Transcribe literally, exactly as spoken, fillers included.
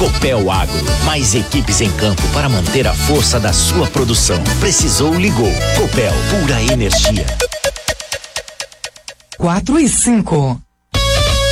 Copel Agro, mais equipes em campo para manter a força da sua produção. Precisou, ligou. Copel, pura energia. Quatro e cinco.